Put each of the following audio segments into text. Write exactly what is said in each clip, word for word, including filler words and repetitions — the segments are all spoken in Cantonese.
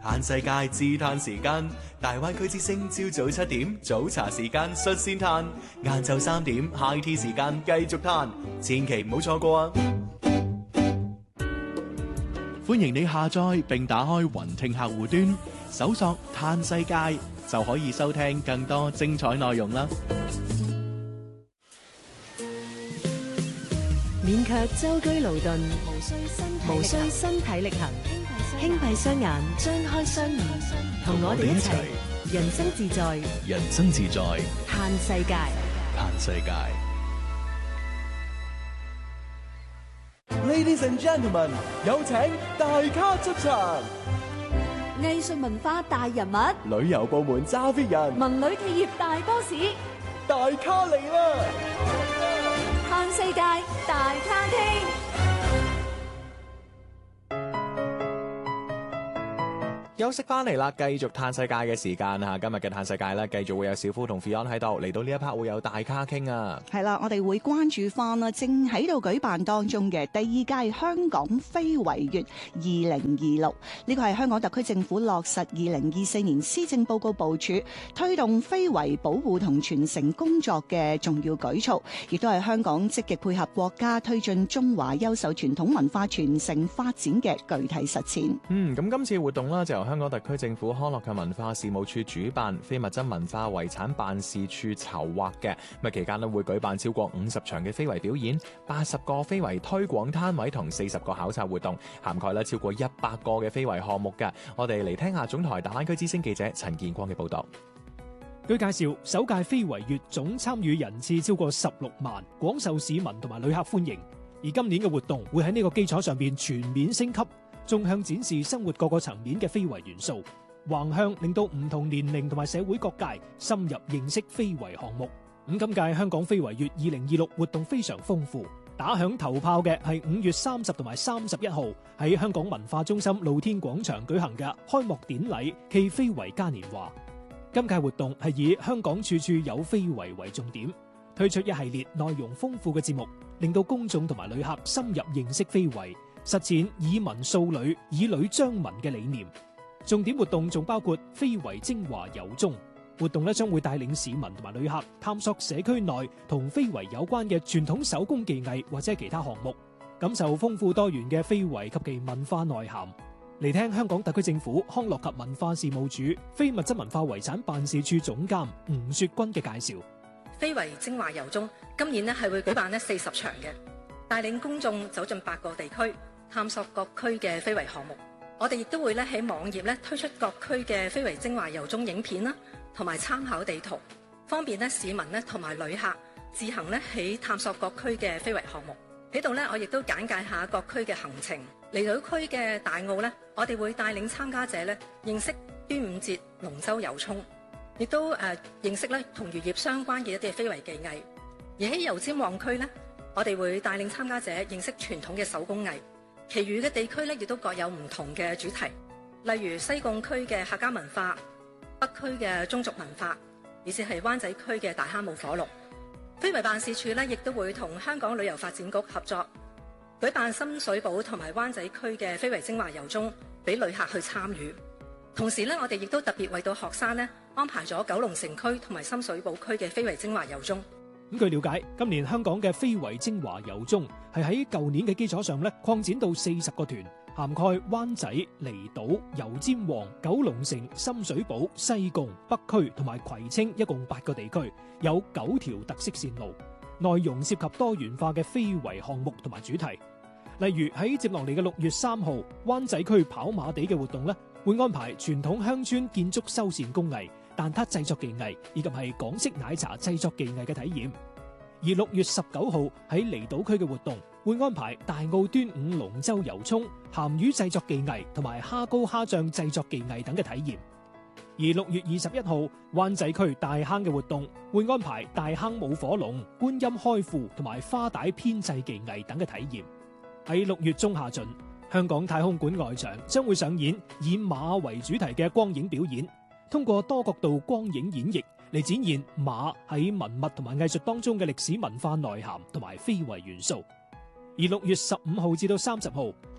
嘆世界自嘆時間，大灣區之聲朝早七點早茶時間率先嘆，晏晝三點 high tea 時間繼續嘆，千祈唔好錯過啊！歡迎你下載並打開雲聽客戶端，搜索嘆世界就可以收聽更多精彩內容啦！ 免卻舟車勞頓，無需身體力行，輕閉雙眼，張開雙耳，同我哋一齊人生自在， 人生自在， 嘆世界， 嘆世界。 Ladies and gentlemen， 有請大咖出場。 藝術文化大人物， 旅遊部門揸 fit 人， 文旅企業大 boss， 大咖嚟啦！ 嘆世界大咖廳。 休息翻嚟啦，繼續嘆世界嘅時間啊！今日嘅嘆世界咧，繼續會有小夫同 Fion 喺度，嚟到呢一 part 會有大咖傾啊！ 係啦，我哋會關注翻啦，正喺度舉辦當中嘅第二屆香港非遺月二零二六，呢個係香港特區政府落實二零二四年施政報告部署，推動非遺保護同傳承工作嘅重要舉措，亦都係香港積極配合國家推進中華優秀傳統文化傳承發展嘅具體實踐。 嗯，咁今次活動咧就由香港特區政府康樂及文化事務處主辦，非物質文化遺產辦事處籌劃嘅。咁期間咧會舉辦超過五十場嘅非遺表演，八十個非遺推廣攤位同四十個考察活動，涵蓋咧超過一百個嘅非遺項目嘅。我哋嚟聽下總台大灣區之聲記者陳建光嘅報道。 據介紹，首屆非遺月總參與人次超過十六萬，廣受市民同埋旅客歡迎。而今年嘅活動會喺呢個基礎上邊全面升級，縱向展示生活各個層面嘅非遺元素，橫向令到唔同年齡同埋社會各界深入認識非遺項目。咁今屆香港非遺月二零二六活動非常豐富，打響頭炮嘅係五月三十同埋三十一號喺香港文化中心露天廣場舉行嘅開幕典禮暨非遺嘉年華。今屆活動係以香港處處有非遺為重點，推出一系列內容豐富嘅節目，令到公眾同埋旅客深入認識非遺，實踐以文塑旅、以旅彰文嘅理念。重點活動仲包括非遺精華遊蹤活動咧，將會帶領市民同埋旅客探索社區內同非遺有關嘅傳統手工技藝或者其他項目，感受豐富多元嘅非遺及其文化內涵。嚟聽香港特區政府康樂及文化事務署非物質文化遺產辦事處總監吳雪君嘅介紹。 非遺精華遊蹤今年咧係會舉辦咧四十場嘅，帶領公眾走進八個地區，探索各區嘅非遺項目。我哋亦都會咧喺網頁咧推出各區嘅非遺精華遊蹤影片啦，同埋參考地圖，方便咧市民咧同埋旅客自行咧喺探索各區嘅非遺項目。喺度咧，我亦都簡介下各區嘅行程。離島區嘅大澳咧，我哋會帶領參加者咧認識端午節龍舟遊涌，亦都誒、呃、認識咧同漁業相關嘅一啲非遺技藝。而喺油尖旺區咧，我哋會帶領參加者認識傳統嘅手工藝。其餘嘅地區咧，亦都各有唔同嘅主題，例如西貢區嘅客家文化、北區嘅宗族文化，以至係灣仔區嘅大坑舞火龍。非遺辦事處咧，亦都會同香港旅遊發展局合作，舉辦深水埗同埋灣仔區嘅非遺精華遊蹤，俾旅客去參與。同時咧，我哋亦都特別為到學生咧安排咗九龍城區同埋深水埗區嘅非遺精華遊蹤。 咁據了解，今年香港嘅非遺精華遊蹤係喺舊年嘅基礎上咧擴展到四十個團，涵蓋灣仔、離島、油尖旺、九龍城、深水埗、西貢、北區同埋葵青，一共八個地區，有九條特色線路，內容涉及多元化嘅非遺項目同埋主題。例如喺接落嚟嘅六月三號，灣仔區跑馬地嘅活動咧，會安排傳統鄉村建築修繕工藝、蛋撻製作技藝以及係港式奶茶製作技藝嘅體驗。而六月十九號喺離島區嘅活動會安排大澳端午龍舟遊涌、鹹魚製作技藝同埋蝦膏蝦醬製作技藝等嘅體驗。而六月二十一號灣仔區大坑嘅活動會安排大坑舞火龍、觀音開庫同埋花帶編製技藝等嘅體驗。喺六月中下旬，香港太空館外牆將會上演以馬為主題嘅光影表演，通過多角度光影演繹嚟展現馬喺文物同埋藝術當中嘅歷史文化內涵同埋非遺元素。而六月十五號至到三十號，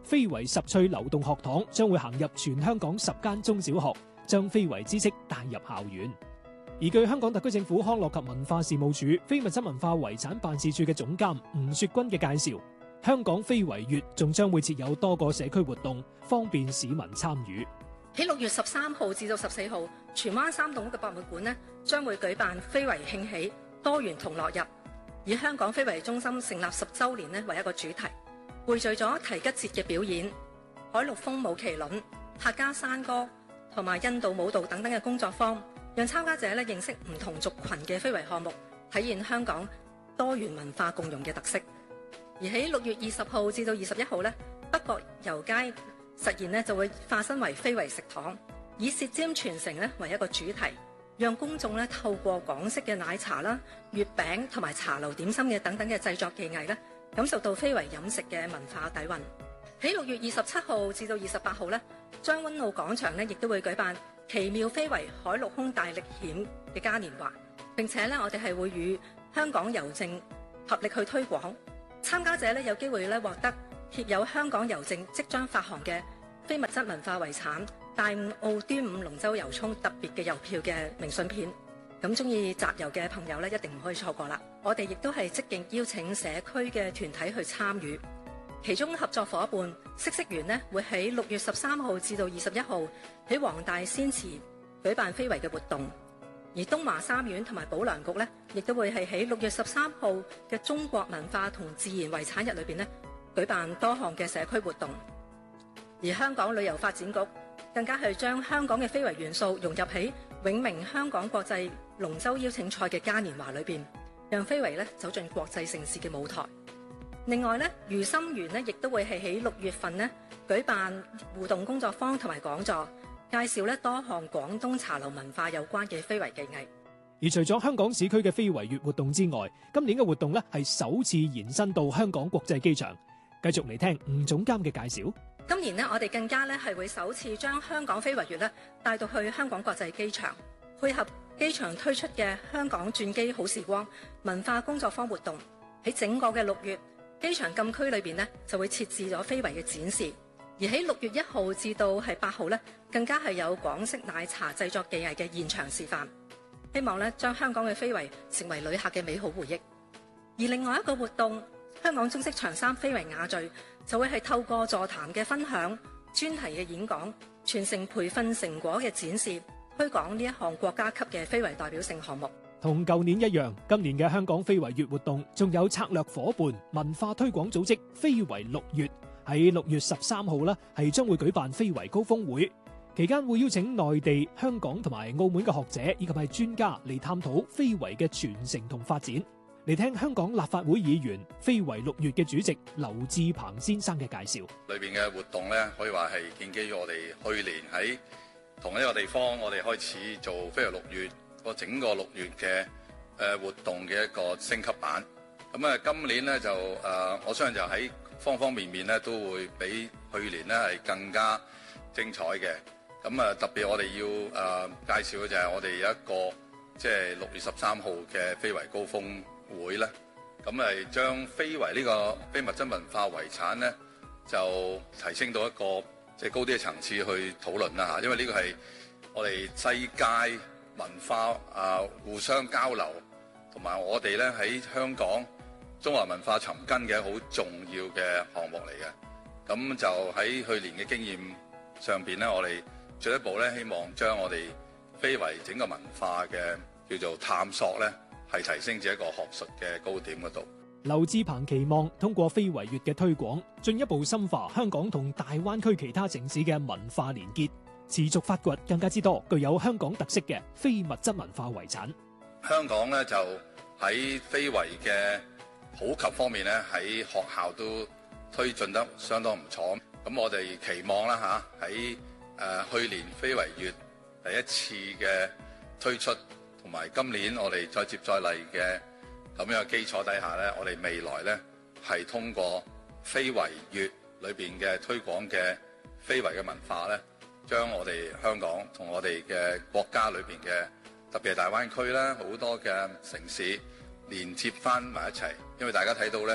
非遺十趣流動學堂將會行入全香港十間中小學，將非遺知識帶入校園。而據香港特區政府康樂及文化事務署非物質文化遺產辦事處嘅總監吳雪君嘅介紹，香港非遺月仲將會設有多個社區活動，方便市民參與。 喺六月十三號至到十四號，荃灣三棟屋嘅博物館呢將會舉辦非遺興起多元同樂日，以香港非遺中心成立十週年呢為一個主題，匯聚咗提吉節嘅表演、海陸豐舞麒麟、客家山歌同埋印度舞蹈等等嘅工作坊，讓參加者咧認識唔同族群嘅非遺項目，體現香港多元文化共融嘅特色。而喺六月二十號至到二十一號咧，北角油街實現咧就會化身為非遺食堂，以舌尖傳承咧為一個主題，讓公眾咧透過港式嘅奶茶啦、月餅同埋茶樓點心嘅等等嘅製作技藝咧，感受到非遺飲食嘅文化底蘊。喺六月二十七號至到二十八號咧，將軍澳廣場咧亦都會舉辦奇妙非遺海陸空大歷險嘅嘉年華，並且咧我哋係會與香港郵政合力去推廣。參加者咧有機會咧獲得貼有香港郵政即將發行嘅非物質文化遺產大五澳端午龍舟遊涌特別嘅郵票嘅明信片。咁中意集郵嘅朋友咧一定唔可以錯過啦！我哋亦都係積極邀請社區嘅團體去參與，其中合作伙伴嗇色園呢會喺六月十三號至到二十一號喺黃大仙祠舉辦非遺嘅活動，而東華三院同埋保良局呢亦都會係喺六月十三號嘅中國文化同自然遺產日裏邊呢舉辦多項嘅社區活動，而香港旅遊發展局更加係將香港嘅非遺元素融入喺永明香港國際龍舟邀請賽嘅嘉年華裏邊，讓非遺咧走進國際盛事嘅舞台。另外咧，如心園咧亦都會係喺六月份咧舉辦互動工作坊同埋講座，介紹咧多項廣東茶樓文化有關嘅非遺技藝。 而除咗香港市區嘅非遺月活動之外，今年嘅活動咧係首次延伸到香港國際機場。繼續嚟聽吳總監嘅介紹。 今年呢，我哋更加咧係會首次將香港非遺月咧帶到去香港國際機場，配合機場推出嘅香港轉機好時光文化工作坊活動。喺整個嘅六月，機場禁區裏邊呢就會設置咗非遺嘅展示，而喺六月一號至到係八號咧，更加係有港式奶茶製作技藝嘅現場示範，希望咧將香港嘅非遺成為旅客嘅美好回憶。而另外一個活動，香港中式長衫非遺雅聚就會係透過座談嘅分享、專題嘅演講、傳承培訓成果嘅展示，推廣呢一項國家級嘅非遺代表性項目。 同舊年一樣，今年嘅香港非遺月活動仲有策略伙伴文化推廣組織非遺六月，喺六月十三號啦，係將會舉辦非遺高峰會，期間會邀請內地、香港同埋澳門嘅學者以及係專家嚟探討非遺嘅傳承同發展。嚟聽香港立法會議員非遺六月嘅主席劉志鵬先生嘅介紹。 裏邊嘅活動咧，可以話係建基於我哋去年喺同一個地方，我哋開始做非遺六月個整個六月嘅誒活動嘅一個升級版。咁啊，今年咧就誒，我相信就喺方方面面咧都會比去年咧係更加精彩嘅。咁啊，特別我哋要誒介紹嘅就係我哋有一個即係六月十三號嘅非遺高峰會咧，咁係將非遺呢個非物質文化遺產咧，就提升到一個即係高啲嘅層次去討論啦嚇。因為呢個係我哋世界文化啊互相交流，同埋我哋咧喺香港中華文化尋根嘅好重要嘅項目嚟嘅。咁就喺去年嘅經驗上邊咧，我哋進一步咧希望將我哋非遺整個文化嘅叫做探索咧，係提升至一個學術嘅高點嗰度。 劉志鵬期望通過非遺月嘅推廣，進一步深化香港同大灣區其他城市嘅文化連結，持續發掘更加之多具有香港特色嘅非物質文化遺產。 香港咧就喺非遺嘅普及方面咧，喺學校都推進得相當唔錯。咁我哋期望啦嚇喺誒去年非遺月第一次嘅推出，同埋今年我哋再接再厲嘅咁樣嘅基礎底下咧，我哋未來咧係通過非遺月裏邊嘅推廣嘅非遺嘅文化咧，將我哋香港同我哋嘅國家裏邊嘅特別係大灣區啦，好多嘅城市連接翻埋一齊。因為大家睇到咧，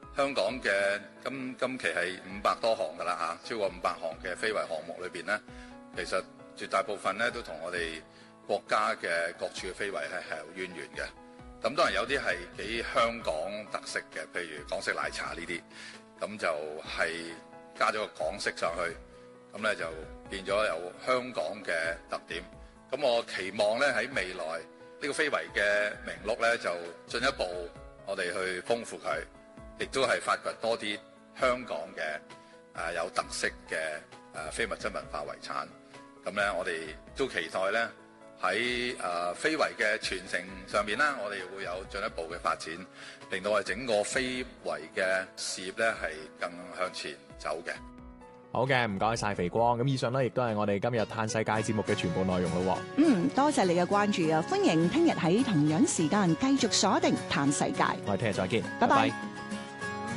香港嘅今今期係五百多項㗎啦嚇，超過五百項嘅非遺項目裏邊咧，其實絕大部分咧都同我哋國家嘅各處嘅非遺係係有淵源嘅。咁當然有啲係幾香港特色嘅，譬如港式奶茶呢啲，咁就係加咗個港式上去，咁咧就變咗有香港嘅特點。咁我期望咧喺未來呢個非遺嘅名錄咧就進一步我哋去豐富佢。亦都係發掘多啲香港嘅誒、呃、有特色嘅誒、呃、非物質文化遺產。咁咧，我哋都期待咧喺誒非遺嘅傳承上面啦，我哋會有進一步嘅發展，令到我哋整個非遺嘅事業咧係更向前走嘅。 好嘅，唔該晒肥光。咁以上咧，亦都係我哋今日嘆世界節目嘅全部內容咯。 嗯，多謝你嘅關注啊！歡迎聽日喺同樣時間繼續鎖定嘆世界。 我哋聽日再見， 拜拜。 拜拜。